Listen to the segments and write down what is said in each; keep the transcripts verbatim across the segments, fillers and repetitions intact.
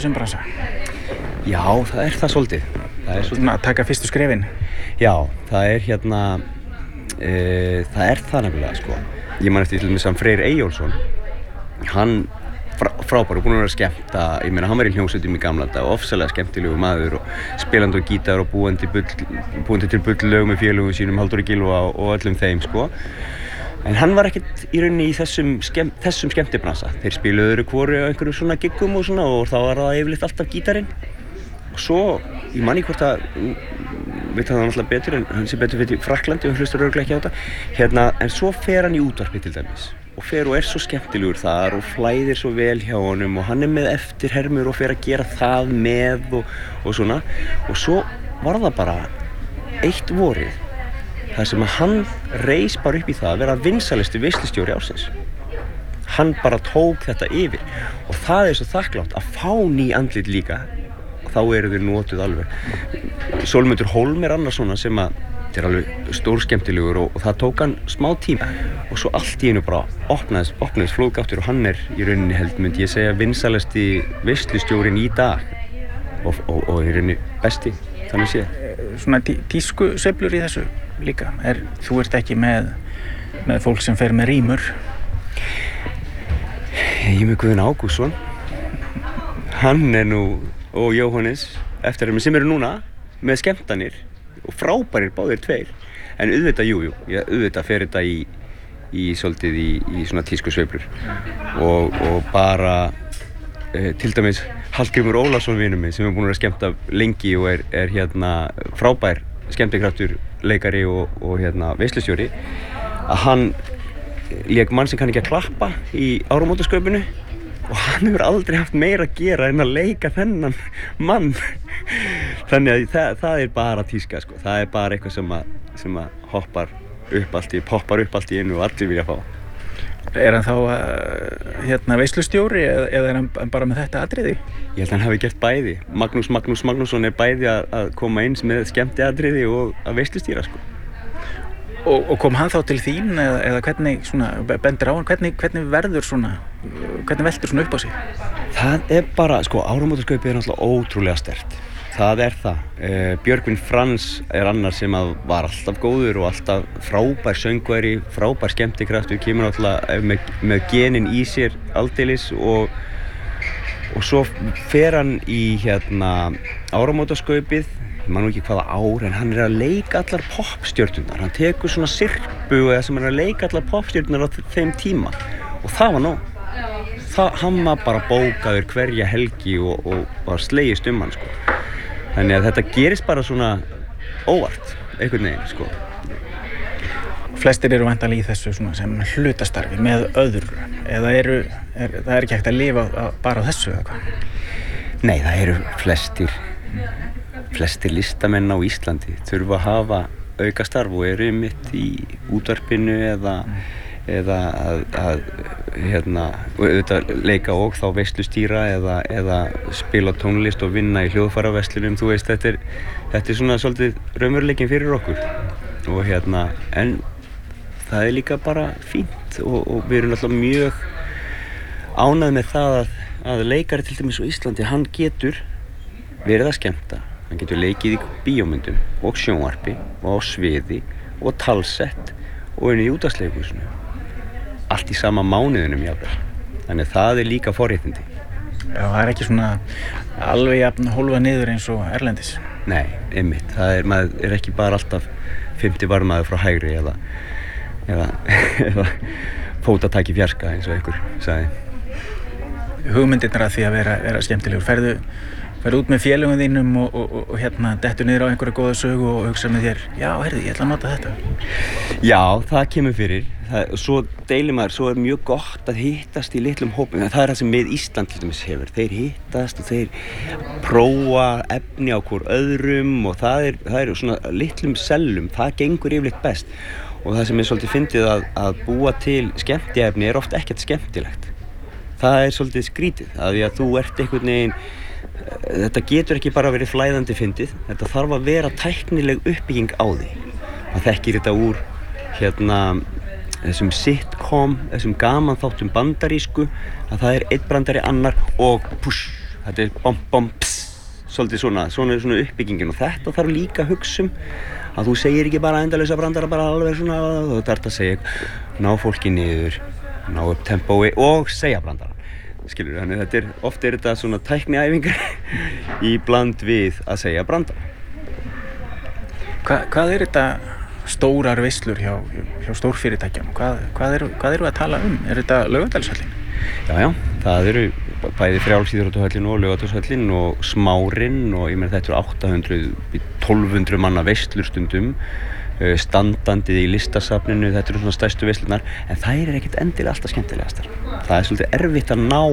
þessum bransa? Já, það er það svolítið. Það er svolítið að taka fyrstu skrefin? Já, það er hérna, e, það er það nefnilega, sko. Ég man eftir til dæmis hann Freyr Eyjólfsson, hann frá, frábær og búinn að vera að skemmta, ég meina hann var í hljómsveitum í gamla daga, ofsalega skemmtilegu maður og spilandi á gítar og búandi, bull, búandi til bull lög með félögum sínum, Halldóri Gylfa og öllum þeim, sko. En hann var ekkert í rauninni í þessum, skemm, þessum skemmtibransa. Þeir spiluðu öðru hvoru á einhverjum svona giggum og svona og þá var það yfirleitt alltaf gítarinn. Og svo, ég man ekki hvort að, veit það náttúrulega betur en hann sé betur fyrir Frakklandi og hlustar örugglega ekki á þetta. Hérna, en svo fer hann í útvarpið til dæmis og fer og er svo skemmtilegur þar og flæðir svo vel hjá honum og hann er með eftirhermur og fer að gera það með og, og svona. Og svo var það bara eitt vorið þar sem að hann reis bara upp í það að vera vinsælasti veislustjóri ársins. Hann bara tók þetta yfir og það er svo þakklátt að fá ný andlit líka og þá eru þeir notuð alveg. Sólmundur Hólm er annars svona sem að þetta er alveg stórskemmtilegur og, og það tók hann smá tíma og svo allt í einu bara opnaðist, opnaðist flóðgáttur og hann er í rauninni held myndi ég segja vinsælasti veislustjórinn í dag og, og, og í rauninni besti, þannig séð. Svona tí, tísku sveiflur í þessu líka, er, þú ert ekki með, með fólk sem fer með rímur? Ég er með Guðinn Ágústsson, hann er nú, og Jóhannes, eftir sem eru núna með skemmtanir og frábærir báðir tveir, en auðvitað, jú, jú, ég, auðvitað fer þetta í, í svolítið í, í svona tísku sveiflur og, og bara e, til dæmis Hallgrímur Ólafsson vinur minn sem er búinn að vera skemmta lengi og er, er hérna frábær skemmtikraftur leikari og, og hérna veislustjóri að hann lék mann sem kann ekki að klappa í áramótaskaupinu og hann hefur aldrei haft meira að gera en að leika þennan mann þannig að það, það er bara tíska sko. Það er bara eitthvað sem að, sem að hoppar upp allt í poppar upp allt í einu og allir vilja fá. Er hann þá uh, hérna veislustjóri eða, eða er hann bara með þetta atriði? Ég held að hann hafi gert bæði. Magnús Magnús Magnússon er bæði að, að koma eins með skemmtiatriði og að veislustýra sko. Og, og kom hann þá til þín eða, eða hvernig svona, bendir á hann, hvernig, hvernig verður svona, hvernig veldur svona upp á sig? Það er bara, sko, áramótaskaupið er náttúrulega ótrúlega sterkt. Það er það. Uh, Björgvin Frans er annar sem að var alltaf góður og alltaf frábær söngvari, frábær skemmtikraftur, kemur náttúrulega með, með genin í sér aldeilis og, og svo fer hann í hérna áramótaskaupið, ég man nú ekki hvaða ár, en hann er að leika allar popstjörnurnar. Hann tekur svona sirpu eða sem er að leika allar popstjörnurnar á þeim tíma og það var nóg. Það, hann var bara bókaður hverja helgi og, og var slegist um hann sko. Þannig að þetta gerist bara svona óvart, einhvern veginn, sko. Flestir eru væntanlega í þessu svona sem hlutastarfi með öðru, eða eru, er, það er ekki hægt að lifa bara á þessu, eða hvað? Nei, það eru flestir, flestir listamenn á Íslandi þurfa að hafa aukastarf og eru mitt í útvarpinu eða, eða að, að hérna, auðvitað leika og þá veislustýra eða, eða spila tónlist og vinna í hljóðfæraverslunum, þú veist, þetta er, þetta er svona svolítið raunveruleikinn fyrir okkur og hérna, en það er líka bara fínt og, og við erum alltaf mjög ánægð með það að, að leikari til dæmis á Íslandi, hann getur verið að skemmta, hann getur leikið í bíómyndum og sjónvarpi og á sviði og talsett og inn í útvarpsleikhúsinu. Allt í sama mánuðinum jafnvel. Þannig að það er líka forréttindi. Já, það er ekki svona alveg jafn hólfa niður eins og erlendis. Nei, einmitt. Það er, maður er ekki bara alltaf fimmti varmaður frá hægri eða, eða, eða fótataki fjarska eins og einhver sagði. Hugmyndirnar að því að vera, vera skemmtilegur. Ferðu, ferðu út með félögum þínum og, og, og, og hérna dettu niður á einhverja góða sögu og hugsa með þér, já, heyrðu, ég ætla að nota þetta. Já, það kemur fyrir. Það, svo deilir maður, svo er mjög gott að hittast í litlum hópum. Það er það sem við Ísland til dæmis hefur. Þeir hittast og þeir prófa efni á hvor öðrum og það er, það er svona litlum sellum. Það gengur yfirleitt best. Og það sem er svolítið fyndið að, að búa til skemmtiefni er oft ekkert skemmtilegt. Það er svolítið skrítið. Að því að þú ert einhvern veginn, þetta getur ekki bara verið flæðandi fyndið. Þetta þarf að vera tæknileg uppbygging á því. Það þekkir þetta úr hérna þessum sitcom, þessum gaman þáttum bandarísku að það er einn brandari annar og push þetta er bom, bom, pss, svolítið svona, svona er svona uppbyggingin og þetta þarf líka að hugsa um að þú segir ekki bara endalausa brandara bara alveg svona, þú þarft að segja, ná fólki niður, ná upp tempói og segja brandara. Skilur, þannig þetta er, oft er þetta svona tækniæfingar í bland við að segja brandara. Hva, hvað er þetta stórar veislur hjá, hjá stórfyrirtækjum? Hvað, hvað, er, hvað eru að tala um? Er þetta Laugardalshöllin? Já, já, það eru bæði Frjálsíþróttahöllin og Laugardalshöllin og Smárinn og ég meina þetta eru átta hundruð til tólf hundruð manna veislur stundum, standandið í listasafninu, þetta eru svona stærstu veislunar, en það er ekkert endilega alltaf skemmtilegastar. Það er svolítið erfitt að ná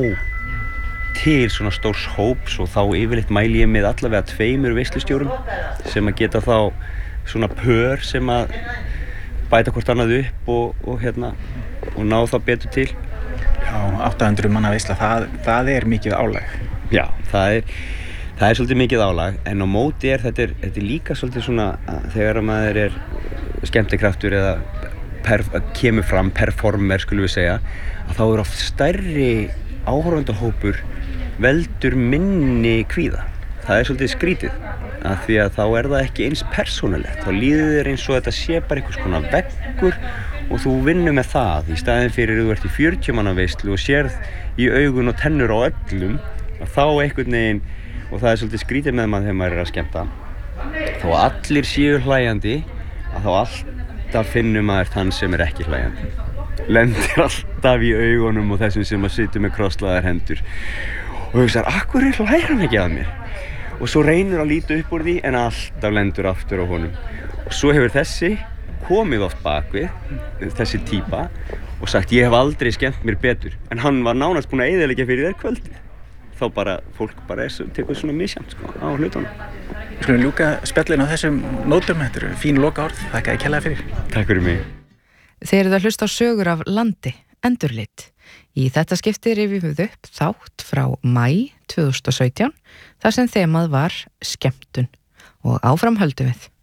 til svona stórs hóps og þá yfirleitt mæli ég með allavega tveimur veislustjórum sem að geta þá svona pör sem að bæta hvort annað upp og, og hérna og ná það betur til. Já, átta hundruð manna veisla, það, það er mikið álag. Já, það er Það er svolítið mikið álag, en á móti er þetta, er þetta er líka svolítið svona að þegar maður er skemmtikraftur eða perf, kemur fram, performer skulum við segja, að þá er oft stærri áhorfandahópur veldur minni kvíða. Það er svolítið skrítið, af því að þá er það ekki eins persónulegt. Þá líður þér eins og þetta sé bara einhvers konar veggur og þú vinnur með það í staðinn fyrir að þú ert í fjörutíu manna veislu og sérð í augun og tennur á öllum, að þá einhvern veginn. Og það er svolítið skrítið með mann þegar maður er að skemmta. Þó að allir séu hlæjandi, að þá alltaf finnur maður þann sem er ekki hlæjandi. Lendir alltaf í augunum og þessum sem að sitja með krosslaðar hendur. Og hugsaðar, akkur er hlæjar hann ekki að mér? Og svo reynir að líta upp úr því en alltaf lendur aftur á honum. Og svo hefur þessi komið oft bakvið, þessi típa, og sagt, ég hef aldrei skemmt mér betur. En hann var nánast búinn að eyðileggja fyrir þér kvöldið. Þá bara, fólk bara er, tekur svona misjafnt sko, á hlutunum. Við skulum ljúka spjallin á þessum nótum, þetta eru fín lokaorð, þakka þér kærlega fyrir. Takk fyrir mig. Þið eruð að hlusta á sögur af landi, endurlit. Í þetta skipti rifjum við upp þátt frá maí tvö þúsund og sautján, þar sem þemað var skemmtun og áfram höldum við.